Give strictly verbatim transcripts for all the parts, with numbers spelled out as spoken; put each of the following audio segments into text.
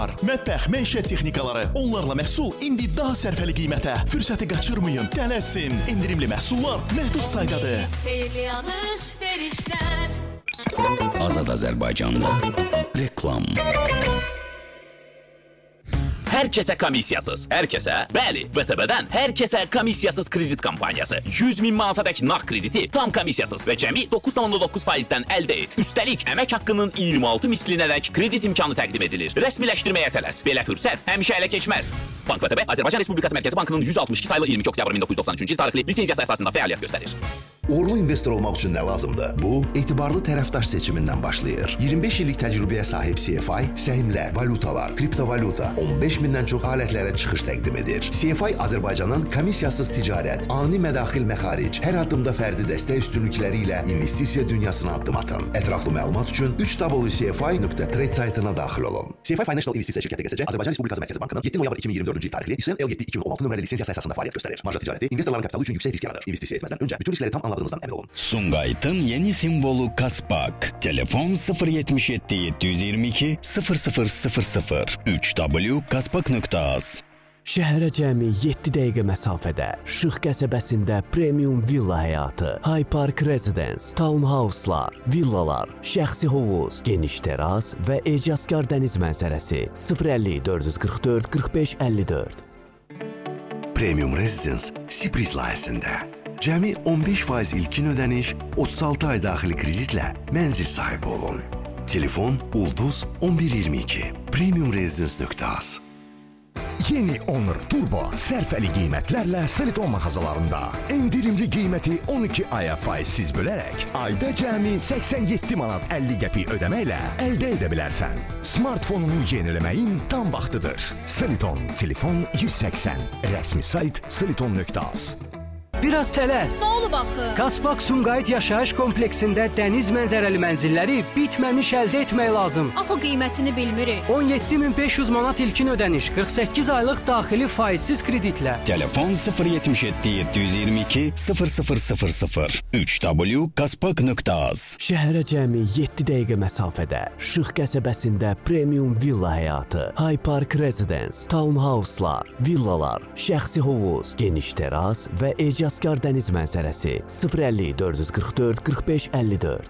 Mətbəx, məişət texnikaları, onlarla məhsul indi daha sərfəli qiymətə. Fürsəti qaçırmayın, tələsin. İndirimli məhsullar məhdud saydadır. Azad Azərbaycanda reklam. Hər kəsə komissiyasız. Hər kəsə, bəli, V T B-dən hər kəsə komissiyasız kredit kampaniyası. yüz min manatadək nağd krediti tam komissiyasız və cəmi doqquz tam doqquz faizdən əldə et. Üstəlik, əmək haqqının iyirmi altı mislinədək kredit imkanı təqdim edilir. Rəsmiləşdirməyə tələs. Belə fürsət həmişə ələ keçməz. Bank V T B, Azərbaycan Respublikası Mərkəzi Bankının yüz altmış iki sayılı iyirmi iki oktyabr min doqquz yüz doxsan üçüncü il tarixli lisenziyası əsasında fəaliyyət göstərir. Uğurlu investor olmaq üçün nə lazımdır? Bu, etibarlı tərəfdaş seçimindən başlayır. iyirmi beş illik təcrübəyə sahib C F I, səhmlər, valutalar, kriptovalyuta, on beş mindən çox alətlərə çıxış təqdim edir. C F I Azərbaycanın komissiyasız ticarət, ani mədaxil məxaric, hər addımda fərdi dəstək üstünlükləri ilə investisiya dünyasına addım atın. Ətraflı məlumat üçün üç w c f i nöqtə trade saytına daxil olun. C F I Financial İnvestisiya şirkəti G S C, Azərbaycan Respublikası Mərkəzi Bankının yeddi noyabr iki min iyirmi dördüncü il tarixli İSN L yeddi iki min on altı nömrəli lisenziyası əsasında fəaliyyət göstərir. Marja ticarəti investorların kapitalı üçün yüksək risk yaradır. İnvestisiya etməzdən öncə bütün riskləri tam anladığınızdan əmin olun. Sumqayıtın yeni simvolu Kaspak. Telefon sıfır yetmiş yeddi yeddi yüz iyirmi iki sıfır sıfır sıfır sıfır üç w kaspak nöqtə az. Şəhərə cəmi yeddi dəqiqə məsafədə, Şıx qəsəbəsində premium villa həyatı, High Park Residence, townhouse'lar, villalar, şəxsi hovuz, geniş teras və ecazkar dəniz mənzərəsi sıfır əlli dörd yüz qırx dörd qırx beş əlli dörd. Premium Residence Sipris layihəsində cəmi on beş faiz ilkin ödəniş, otuz altı ay daxili kreditlə mənzil sahibi olun. Telefon Ulduz on bir iyirmi iki premium residence nöqtə az. Yeni Honor Turbo sərfəli qiymətlərlə Seliton mağazalarında. Endirimli qiyməti on iki aya faizsiz bölərək ayda cəmi səksən yeddi manat əlli qəpik ödəməklə əldə edə bilərsən. Smartfonunu yeniləməyin tam vaxtıdır. Seliton, telefon yüz səksən, rəsmi sayt seliton nöqtə az. Biraz tələs. Nə olub axı? Kaspak Sumqayıt yaşayış kompleksində dəniz mənzərəli mənzilləri bitməmiş əldə etmək lazım. Axı qiymətini bilmirik. on yeddi min beş yüz manat ilkin ödəniş, qırx səkkiz aylıq daxili faizsiz kreditlə. Telefon sıfır yetmiş yeddi yeddi yüz iyirmi iki sıfır sıfır sıfır sıfır üç w kaspak nöqtə az. Şəhərə cəmi yeddi dəqiqə məsafədə, Şıx qəsəbəsində premium villa həyatı, High Park Residence, townhouse'lar, villalar, şəxsi hovuz, geniş teras və ecazkar dəniz mənzərəsi sıfır əlli dörd yüz qırx dörd qırx beş əlli dörd.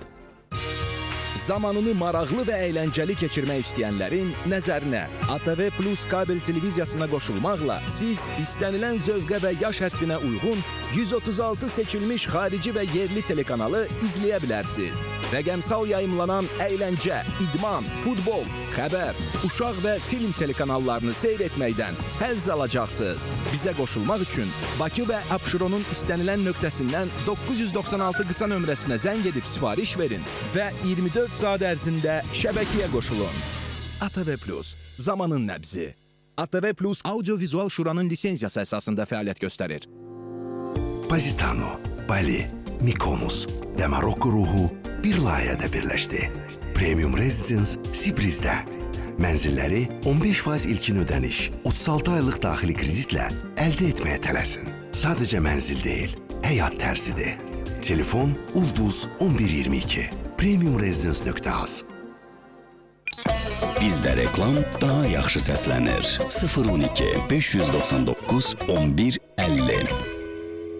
Zamanını maraqlı və əyləncəli keçirmək istəyənlərin nəzərinə A T V Plus kabel televiziyasına qoşulmaqla siz istənilən zövqə və yaş həddinə uyğun yüz otuz altı seçilmiş xarici və yerli telekanalı izləyə bilərsiniz. Rəqəmsal yayımlanan əyləncə, idman, futbol, xəbər, uşaq və film telekanallarını seyr etməkdən həzz alacaqsınız. Bizə qoşulmaq üçün Bakı və Abşeronun istənilən nöqtəsindən doqquz yüz doxsan altı qısa nömrəsinə zəng edib sifariş verin və iyirmi dörd saat ərzində şəbəkəyə qoşulun. A T V Plus, zamanın nəbzi. A T V Plus Audio-Vizual Şuranın lisenziyası əsasında fəaliyyət göstərir. Positano, Bali, Mykonos və Marokko ruhu bir layihədə birləşdi. Premium Residence Siprisdə. Mənzilləri on beş faiz ilkin ödəniş, otuz altı aylıq daxili kreditlə əldə etməyə tələsin. Sadəcə mənzil deyil, həyat tərzidir. Telefon Ulduz on bir iyirmi iki premium residence nöqtə az. Bizdə reklam daha yaxşı səslənir. sıfır on iki beş yüz doxsan doqquz on bir əlli.